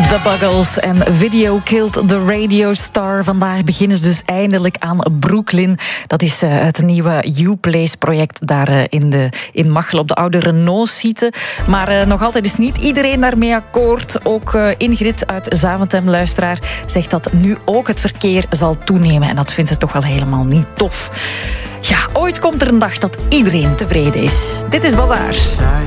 The Buggles en Video Killed the Radio Star. Vandaag beginnen ze dus eindelijk aan Brooklyn. Dat is het nieuwe U-Place-project daar in Machelen op de oude Renault-site. Maar nog altijd is niet iedereen daarmee akkoord. Ook Ingrid uit Zaventem, luisteraar, zegt dat nu ook het verkeer zal toenemen. En dat vindt ze toch wel helemaal niet tof. Ja, ooit komt er een dag dat iedereen tevreden is. Dit is Bazaar.